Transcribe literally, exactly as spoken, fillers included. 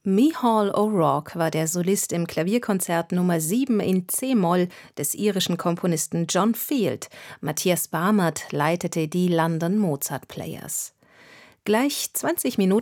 Micheál O'Rourke war der Solist im Klavierkonzert Nummer sieben in c-Moll des irischen Komponisten John Field. Matthias Barmert leitete die London Mozart Players. Gleich zwanzig Minuten